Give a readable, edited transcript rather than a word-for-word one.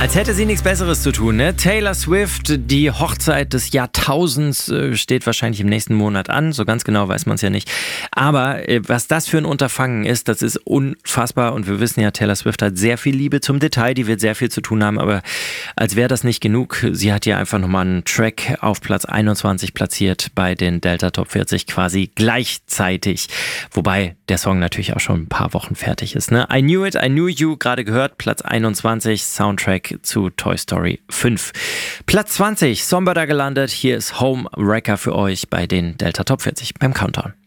Als hätte sie nichts Besseres zu tun, ne? Taylor Swift, die Hochzeit des Jahrtausends steht wahrscheinlich im nächsten Monat an. So ganz genau weiß man es ja nicht. Aber was das für ein Unterfangen ist, das ist unfassbar. Und wir wissen ja, Taylor Swift hat sehr viel Liebe zum Detail, die wird sehr viel zu tun haben. Aber als wäre das nicht genug, sie hat ja einfach nochmal einen Track auf Platz 21 platziert bei den Delta Top 40 quasi gleichzeitig. Wobei der Song natürlich auch schon ein paar Wochen fertig ist, ne? I Knew It, I Knew You, gerade gehört, Platz 21, Soundtrack zu Toy Story 5. Platz 20, Somebody gelandet. Hier ist Home Wrecker für euch bei den Delta Top 40 beim Countdown.